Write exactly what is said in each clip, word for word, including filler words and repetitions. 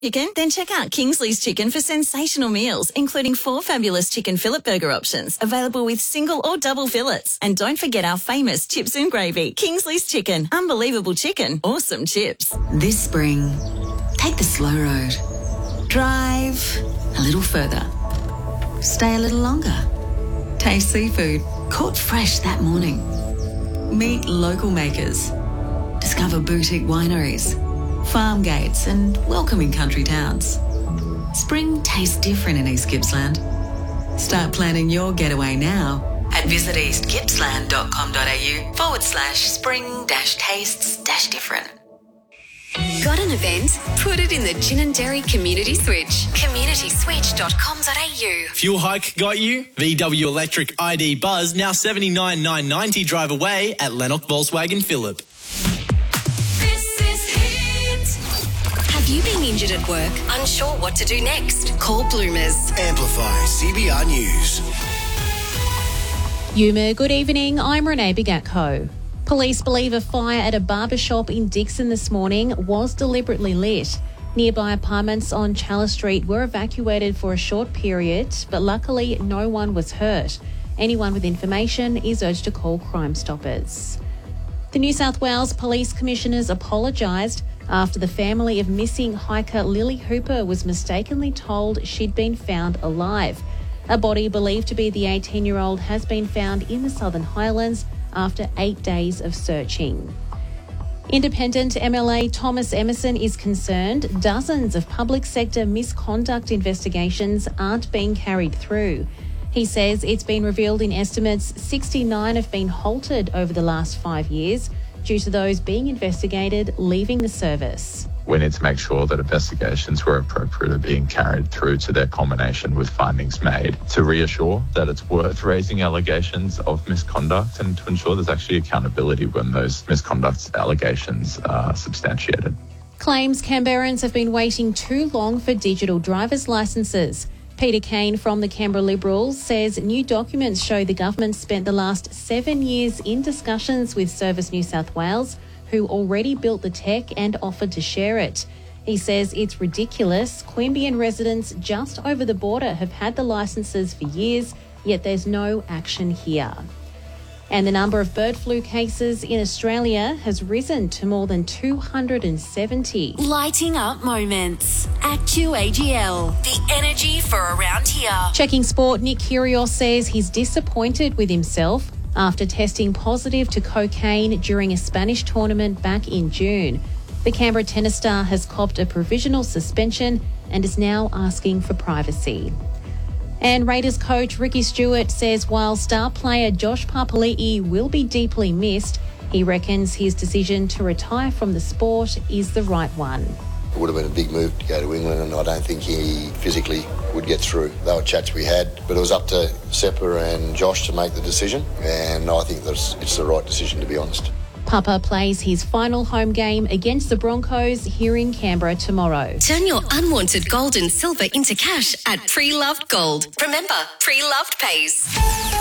Chicken? Then check out Kingsley's Chicken for sensational meals, including four fabulous chicken fillet burger options, available with single or double fillets. And don't forget our famous chips and gravy. Kingsley's Chicken. Unbelievable chicken. Awesome chips. This spring, take the slow road. Drive a little further. Stay a little longer. Taste seafood caught fresh that morning. Meet local makers. Discover boutique wineries, farm gates and welcoming country towns. Spring tastes different in East Gippsland. Start planning your getaway now at visit east gippsland dot com dot a u forward slash spring dash tastes dash different. Got an event? Put it in the Ginninderry Community Switch. community switch dot com dot a u. Fuel hike got you? V W Electric I D Buzz now seventy-nine thousand nine hundred ninety drive away at Lennox Volkswagen Phillip. Have you been injured at work? Unsure what to do next? Call Bloomers. Amplify C B R News. Yuma, good evening. I'm Renee Bigatko. Police believe a fire at a barber shop in Dixon this morning was deliberately lit. Nearby apartments on Chalice Street were evacuated for a short period, but luckily no one was hurt. Anyone with information is urged to call Crime Stoppers. The New South Wales Police Commissioners apologised after the family of missing hiker Lily Hooper was mistakenly told she'd been found alive. A body believed to be the eighteen-year-old has been found in the Southern Highlands after eight days of searching. Independent M L A Thomas Emerson is concerned dozens of public sector misconduct investigations aren't being carried through. He says it's been revealed in estimates sixty-nine have been halted over the last five years due to those being investigated leaving the service. We need to make sure that investigations where appropriate are being carried through to their culmination with findings made to reassure that it's worth raising allegations of misconduct and to ensure there's actually accountability when those misconduct allegations are substantiated. Claims Canberrans have been waiting too long for digital driver's licences. Peter Kane from the Canberra Liberals says new documents show the government spent the last seven years in discussions with Service New South Wales, who already built the tech and offered to share it. He says it's ridiculous. Queanbeyan residents just over the border have had the licences for years, yet there's no action here. And the number of bird flu cases in Australia has risen to more than two hundred seventy. Lighting up moments. Actu A G L. The energy for around here. Checking sport, Nick Kyrgios says he's disappointed with himself after testing positive to cocaine during a Spanish tournament back in June. The Canberra tennis star has copped a provisional suspension and is now asking for privacy. And Raiders coach Ricky Stewart says while star player Josh Papali'i will be deeply missed, he reckons his decision to retire from the sport is the right one. It would have been a big move to go to England, and I don't think he physically would get through. They were chats we had, but it was up to Seppa and Josh to make the decision, and I think that's it's the right decision, to be honest. Papa plays his final home game against the Broncos here in Canberra tomorrow. Turn your unwanted gold and silver into cash at Pre-Loved Gold. Remember, Pre-Loved pays.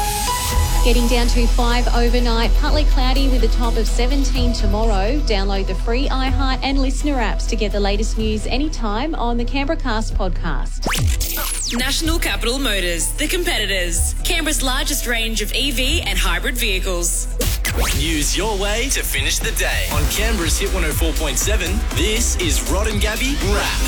Getting down to five overnight, partly cloudy with a top of seventeen tomorrow. Download the free iHeart and Listener apps to get the latest news anytime on the Canberra Cast podcast. National Capital Motors, the competitors. Canberra's largest range of E V and hybrid vehicles. News your way to finish the day. On Canberra's Hit one oh four point seven, this is Rod and Gabby Wrap.